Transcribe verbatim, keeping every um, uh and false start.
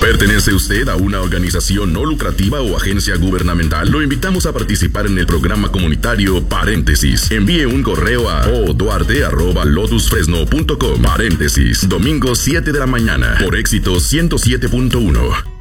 ¿Pertenece usted a una organización no lucrativa o agencia gubernamental? Lo invitamos a participar en el programa comunitario Paréntesis. Envíe un correo a o duarte arroba lotus fresno punto com. Paréntesis, domingo siete de la mañana, por Éxito ciento siete punto uno.